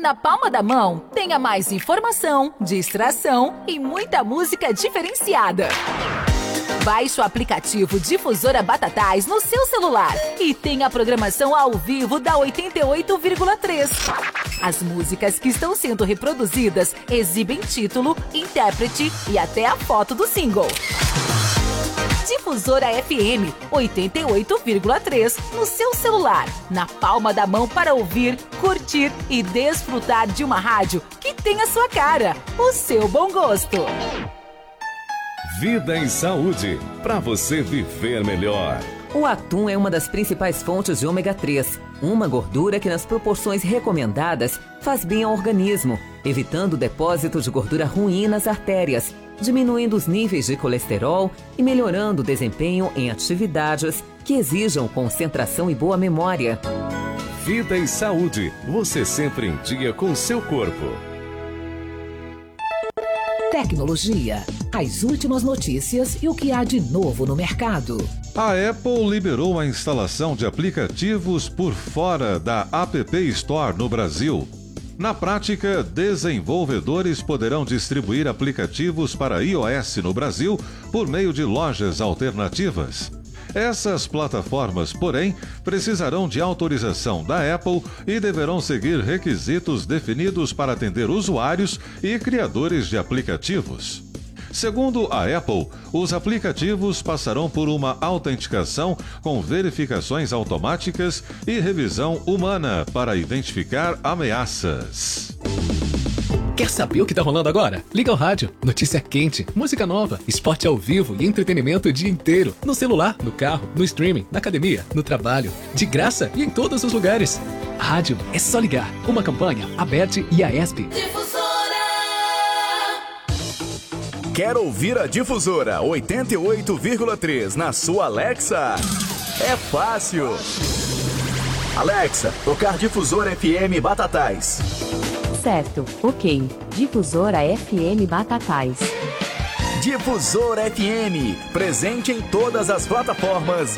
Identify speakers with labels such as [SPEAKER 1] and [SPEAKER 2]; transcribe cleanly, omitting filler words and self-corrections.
[SPEAKER 1] Na palma da mão, tenha mais informação, distração e muita música diferenciada. Baixe o aplicativo Difusora Batatais no seu celular e tenha a programação ao vivo da 88,3. As músicas que estão sendo reproduzidas exibem título, intérprete e até a foto do single. Difusora FM 88,3 no seu celular, na palma da mão para ouvir, curtir e desfrutar de uma rádio que tem a sua cara, o seu bom gosto.
[SPEAKER 2] Vida e saúde, para você viver melhor.
[SPEAKER 3] O atum é uma das principais fontes de ômega 3, uma gordura que nas proporções recomendadas faz bem ao organismo, evitando o depósito de gordura ruim nas artérias, diminuindo os níveis de colesterol e melhorando o desempenho em atividades que exijam concentração e boa memória.
[SPEAKER 2] Vida e saúde, você sempre em dia com o seu corpo.
[SPEAKER 4] Tecnologia, as últimas notícias e o que há de novo no mercado.
[SPEAKER 5] A Apple liberou a instalação de aplicativos por fora da App Store no Brasil. Na prática, desenvolvedores poderão distribuir aplicativos para iOS no Brasil por meio de lojas alternativas. Essas plataformas, porém, precisarão de autorização da Apple e deverão seguir requisitos definidos para atender usuários e criadores de aplicativos. Segundo a Apple, os aplicativos passarão por uma autenticação com verificações automáticas e revisão humana para identificar ameaças.
[SPEAKER 6] Quer saber o que tá rolando agora? Liga o rádio, notícia quente, música nova, esporte ao vivo e entretenimento o dia inteiro. No celular, no carro, no streaming, na academia, no trabalho, de graça e em todos os lugares. Rádio é só ligar. Uma campanha, Aberte e Aesp.
[SPEAKER 7] Quer ouvir a Difusora 88,3 na sua Alexa? É fácil. Alexa, tocar Difusora FM Batatais.
[SPEAKER 8] Certo, ok. Difusora FM Batatais.
[SPEAKER 7] Difusora FM, presente em todas as plataformas